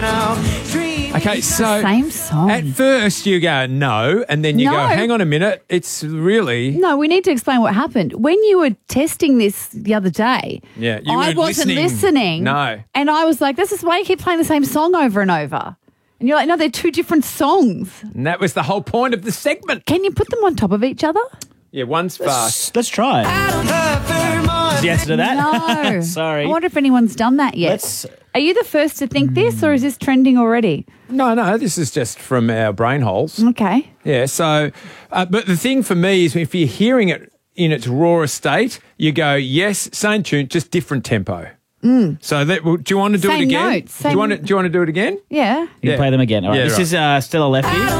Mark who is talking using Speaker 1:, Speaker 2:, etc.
Speaker 1: Okay, so
Speaker 2: Same song.
Speaker 1: at first you go, no, and then you
Speaker 2: No.
Speaker 1: go, hang on a minute, it's really...
Speaker 2: No, we need to explain what happened. When you were testing this the other day,
Speaker 1: Yeah, you
Speaker 2: I
Speaker 1: weren't
Speaker 2: wasn't
Speaker 1: listening.
Speaker 2: listening.
Speaker 1: No.
Speaker 2: And I was like, this is why you keep playing the same song over and over. And you're like, no, they're two different songs.
Speaker 1: And that was the whole point of the segment.
Speaker 2: Can you put them on top of each other?
Speaker 1: Yeah, one's fast.
Speaker 3: Let's try. Is the answer to that?
Speaker 2: No.
Speaker 3: Sorry.
Speaker 2: I wonder if anyone's done that yet.
Speaker 3: Let's-
Speaker 2: Are you the first to think this, or is this trending already?
Speaker 1: No, this is just from our brain holes.
Speaker 2: Okay.
Speaker 1: Yeah, so, but the thing for me is if you're hearing it in its raw state, you go, yes, same tune, just different tempo. So that, do you want to do
Speaker 2: Same
Speaker 1: it again?
Speaker 2: notes,
Speaker 1: Do you want to do it again?
Speaker 2: Yeah.
Speaker 3: You can play them again. All right.
Speaker 1: Yeah,
Speaker 3: This
Speaker 1: right.
Speaker 3: is Stella Lefty.